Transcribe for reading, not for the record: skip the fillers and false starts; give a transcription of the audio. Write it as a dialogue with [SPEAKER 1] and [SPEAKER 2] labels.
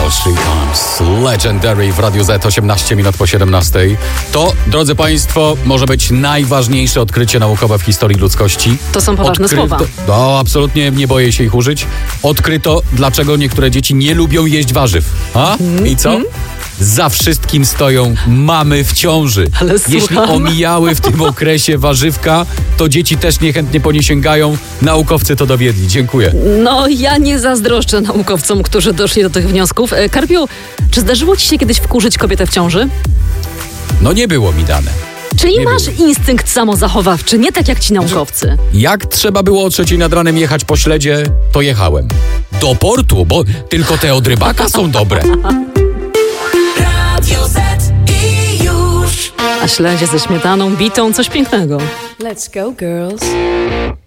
[SPEAKER 1] Three Times Legendary w Radiu Z, 18 minut po 17. To, drodzy Państwo, może być najważniejsze odkrycie naukowe w historii ludzkości.
[SPEAKER 2] To są poważne słowa.
[SPEAKER 1] No, absolutnie nie boję się ich użyć. Odkryto, dlaczego niektóre dzieci nie lubią jeść warzyw. I co? Za wszystkim stoją mamy w ciąży.
[SPEAKER 2] Ale
[SPEAKER 1] jeśli
[SPEAKER 2] słucham.
[SPEAKER 1] omijały w tym okresie warzywka, to dzieci też niechętnie po nie sięgają. Naukowcy to dowiedli. Dziękuję.
[SPEAKER 2] No, ja nie zazdroszczę naukowcom, którzy doszli do tych wniosków. Karpiu, czy zdarzyło ci się kiedyś wkurzyć kobietę w ciąży?
[SPEAKER 1] No nie było mi dane.
[SPEAKER 2] Czyli
[SPEAKER 1] Nie
[SPEAKER 2] masz
[SPEAKER 1] było.
[SPEAKER 2] instynkt samozachowawczy, nie tak jak ci naukowcy.
[SPEAKER 1] Jak trzeba było o 3 nad ranem jechać po śledzie, to jechałem. Do portu, bo tylko te od rybaka są dobre.
[SPEAKER 3] Radio Z i już.
[SPEAKER 2] A śledzie ze śmietaną, bitą, coś pięknego.
[SPEAKER 3] Let's go, girls.